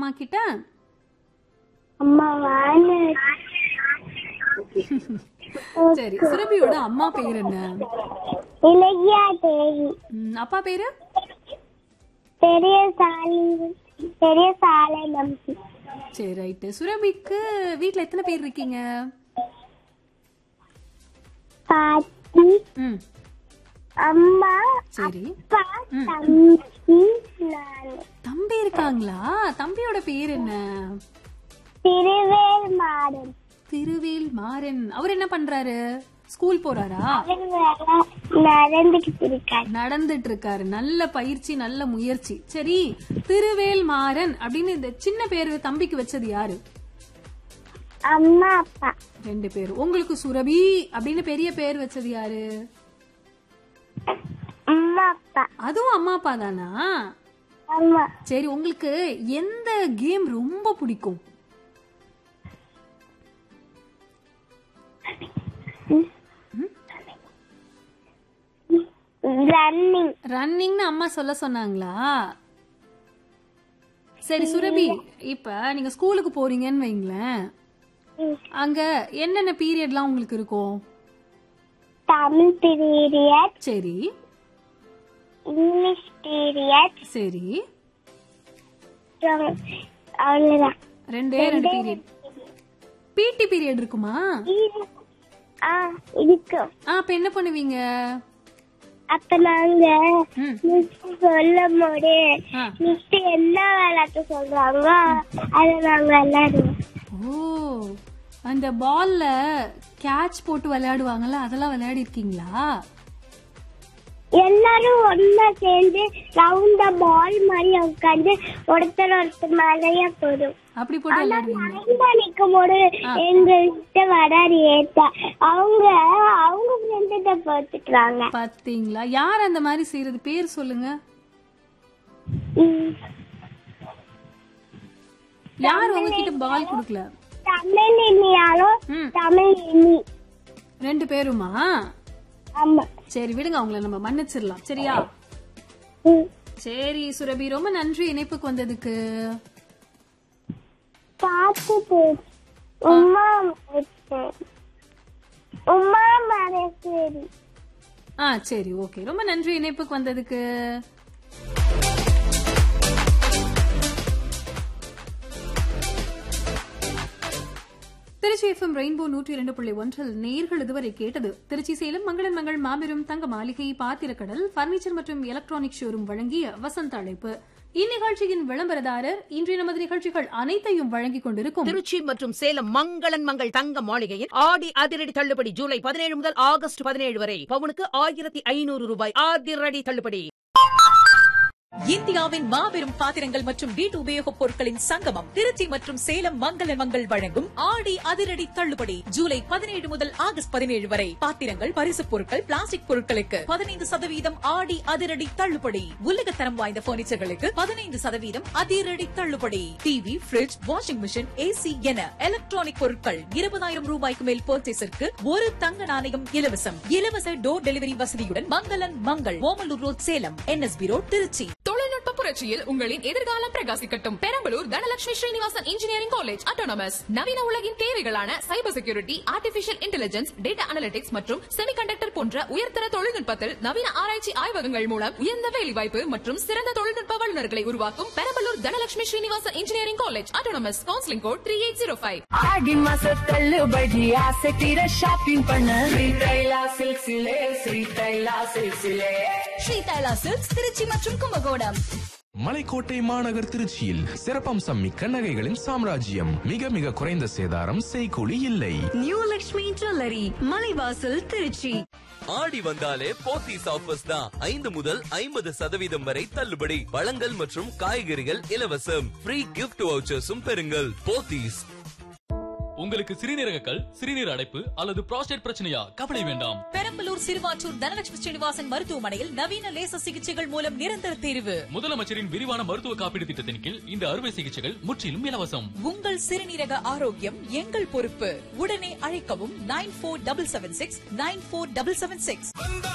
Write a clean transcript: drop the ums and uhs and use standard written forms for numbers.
அம்மா கிட்ட? அம்மா வான்னு. சரி, சுரபியோட அம்மா பேர் என்ன? இலக்கியா தேவி. அப்பா பேரு? பெரிய சாலை நம்பி. சரி, ரைட்டு. சுரபிக்கு வீட்ல எத்தனை பேர் இருக்கீங்க? பாட்டி, அம்மா, சரி. அப்பா, தம்பி, நானு. தம்பி இருக்காங்களா? தம்பியோட பேர் என்ன? திருவேல் மாறன். திருவேல் மாறன். அவர் என்ன பண்றாரு? ஸ்கூல் போறாரா? நடந்துட்டு இருக்காரு. நல்ல பயிற்சி, நல்ல முயற்சி. சரி, திருவேல் மாறன் அப்படின்னு இந்த சின்ன பேரு தம்பிக்கு வச்சது யாரு? அம்மா, அப்பா. 2 பேர். உங்களுக்கு சுரபி அப்படின்னு பெரிய பேர் வச்சது யாரு? அம்மா, அப்பா. அதுவும் அம்மா அப்பா தானா? ஆமா. சரி, உங்களுக்கு எந்த கேம் ரொம்ப பிடிக்கும்? ரன்னிங்னு அம்மா சொல்ல சொன்னாங்களா? சரி சுரபி, இப்ப நீங்க ஸ்கூலுக்கு போறீங்கன்னு வைங்களேன், அங்க என்னென்ன பீரியட்லாம் உங்களுக்கு இருக்கும்? தமிழ் பீரியட். சரி. English period. சரி. அவ்வளவுதான். 2 பீரியட். பிடி பீரியட் இருக்குமா? இருக்கும். அப்ப என்ன பண்ணுவீங்க? அப்ப நாங்க சொல்லும் போது மிஸ் என்ன விளையாட்டு சொல்றாங்க அத நாங்க விளையாடுவோம். ஓ, அந்த பால்ல கேட்ச் போட்டு விளையாடுவாங்கல்ல, அதெல்லாம் விளையாடி இருக்கீங்களா? எல்லாரும் ஒன்னா சேர்ந்து ரவுண்டா பால் மாதிரி உட்காந்து ஒருத்தர் மேலேயே போடும். அப்படி போட்டு விளையாடுவீங்க? நிக்கும் போது எங்ககிட்ட வராது ஏத்தா அவங்க ஃப்ரெண்ட பாத்துக்கிறாங்க. பாத்தீங்களா? யார் அந்த மாதிரி செய்யறது? பேர் சொல்லுங்க. யார் உங்ககிட்ட பால் குடுக்கல? தமிழ் இனியாலும் தமிழ் இனி 2 பேருமா? ஆமா. சரி விடுங்க, அவங்கள நம்ம மன்னிச்சிடலாம். சரியா? சரி சுரபி, ரொம்ப நன்றி இணைப்புக்கு வந்ததுக்கு. சரி, ஓகே. ரொம்ப நன்றி இணைப்புக்கு வந்ததுக்கு. திருச்சி FM ரெயின்போ 102.1 நேயர்கள் இதுவரை கேட்டது திருச்சி சேலம் மங்களன் மங்கள் மாபெரும் தங்க மாளிகை, பாத்திரக்கடல், பர்னிச்சர் மற்றும் எலக்ட்ரானிக் ஷோரூம் வழங்கிய வசந்த அழைப்பு. இந்நிகழ்ச்சியின் விளம்பரதாரர் இன்றைய நமது நிகழ்ச்சிகள் அனைத்தையும் வழங்கிக் கொண்டிருக்கும் திருச்சி மற்றும் சேலம் மங்களன் மங்கள் தங்க மாளிகையில் ஆடி அதிரடி தள்ளுபடி. ஜூலை 17 முதல் ஆகஸ்ட் 17 வரை பவுனுக்கு 1500 ரூபாய் அதிரடி தள்ளுபடி. இந்தியாவின் மாபெரும் பாத்திரங்கள் மற்றும் வீட்டு உபயோகப் பொருட்களின் சங்கமம் திருச்சி மற்றும் சேலம் மங்களன் மங்கள் வழங்கும் ஆடி அதிரடி தள்ளுபடி. ஜூலை 17 முதல் ஆகஸ்ட் 17 வரை பாத்திரங்கள், பரிசுப் பொருட்கள், பிளாஸ்டிக் பொருட்களுக்கு 15% ஆடி அதிரடி தள்ளுபடி. உலகத்தரம் வாய்ந்த பர்னிச்சர்களுக்கு 15% அதிரடி தள்ளுபடி. TV, bridge, washing machine, AC என எலக்ட்ரானிக் பொருட்கள் 20,000 ரூபாய்க்கு மேல் பர்ச்சேஸிற்கு 1 தங்க நாணயம் இலவசம். இலவச டோர் டெலிவரி வசதியுடன் மங்களன் Mangal, Omalur road, Salem, NSB road, Trichy. தொழில்நுட்ப புரட்சியில் உங்களின் எதிர்காலம் பிரகாசிக்கட்டும். Perambalur Dhanalakshmi Srinivasan engineering college autonomous நவீன உலகின் தேவைகளான cyber security, artificial intelligence, data analytics மற்றும் செமிகண்டக்டர் போன்ற உயர்தர தொழில்நுட்பத்தில் நவீன ஆராய்ச்சி ஆய்வகங்கள் மூலம் உயர்ந்த வேலைவாய்ப்பு மற்றும் சிறந்த தொழில்நுட்ப வல்லுநர்களை உருவாக்கும் Perambalur Dhanalakshmi Srinivasan engineering college autonomous. Counselling code 3805. ஆடி மாச தள்ளுபடி ஆசை தீர ஷாப்பிங் பண்ண ஸ்ரீ தைலா சில்க்ஸிலே, ஸ்ரீ தைலா சில்க்ஸிலே. ஸ்ரீ தைலா சில்க்ஸ் திருச்சி மற்றும் கும்பகோணம். மலைக்கோட்டை மாநகர் திருச்சியில் சிறப்பம்சம் மிக்க நகைகளின் சாம்ராஜ்யம். மிக மிக குறைந்த சேதாரம், செய்கூலி இல்லை. New Lakshmi jewellery, Malaivasal, Trichy. ஆடி வந்தாலே போத்தீஸ் ஆஃபர்ஸ் தான். 5 முதல் 50% வரை தள்ளுபடி. பழங்கள் மற்றும் காய்கறிகள் இலவசம். ஃப்ரீ கிஃப்ட் வவுச்சர்ஸும் பெறுங்கள். போத்தீஸ். உங்களுக்கு சிறுநீரக கல், சிறுநீர் அடைப்பு அல்லது புரோஸ்டேட் பிரச்சனையா? கவலை வேண்டாம். பெரம்பலூர் சிறுவாச்சூர் தனலட்சுமி ஸ்ரீனிவாசன் மருத்துவமனையில் நவீன லேசர் சிகிச்சைகள் மூலம் நிரந்தர தீர்வு. முதலமைச்சரின் விரிவான மருத்துவ காப்பீடு திட்டத்தின் கீழ் இந்த அறுவை சிகிச்சைகள் முற்றிலும் இலவசம். உங்கள் சிறுநீரக ஆரோக்கியம் எங்கள் பொறுப்பு. உடனே அழைக்கவும் 9477694776.